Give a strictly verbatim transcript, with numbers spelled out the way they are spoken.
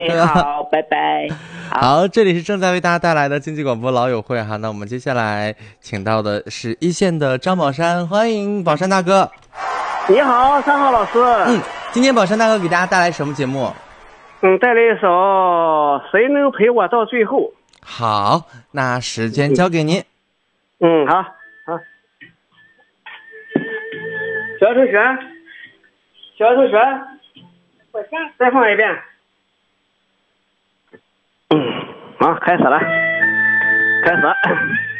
你好，拜拜。 好，这里是正在为大家带来的经济广播老友会哈。那我们接下来请到的是一线的张宝山，欢迎宝山大哥。 你好，三号老师。 嗯，今天宝山大哥给大家带来什么节目？ 嗯，带来一首《谁能陪我到最后》。 好，那时间交给您。 嗯，好，好。小同学，小同学， 我在。 再放一遍。嗯，好，开始了，开始了。